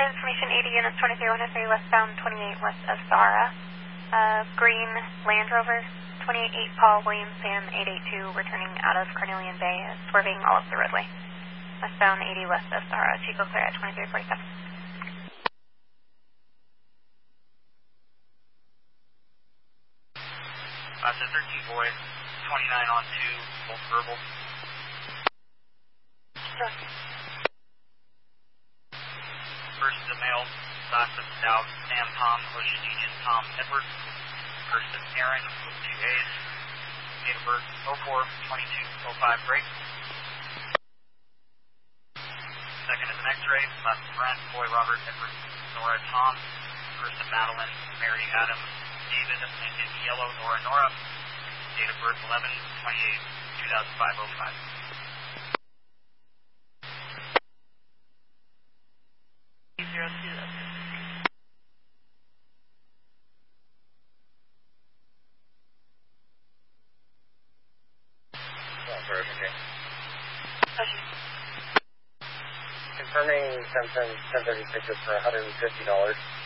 information 80 units 23-103 westbound 28 west of Zara. Green Land Rover, 28 Paul Williams Sam 882 returning out of Carnelian Bay, swerving all up the roadway. Westbound 80 west of Zara. Chico clear at 2347. That's a 13 boy, 29 on 2, both verbal. Sure. First is a male, last is Stout, Sam Tom, Ocean Union Tom Edward. First is Aaron with 2 A's. Date of birth 04-22-05 break. Second is an X-ray, last is Brent, Boy Robert Edward, Nora Tom. First is Madeline, Mary Adam, David, Lincoln Yellow, Nora. Date of birth 11-28-2005-05. Confirming 1036 is for $150.